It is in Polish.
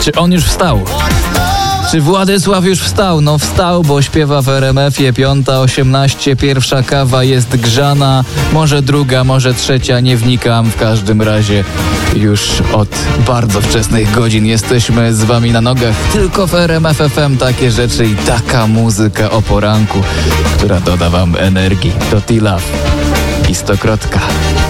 Czy on już wstał? Czy Władysław już wstał? No wstał, bo śpiewa w RMF-ie 5:18, pierwsza kawa jest grzana, może druga, może trzecia, nie wnikam, w każdym razie już od bardzo wczesnych godzin jesteśmy z wami na nogach, tylko w RMF FM takie rzeczy i taka muzyka o poranku, która doda wam energii. To T-Love i Stokrotka.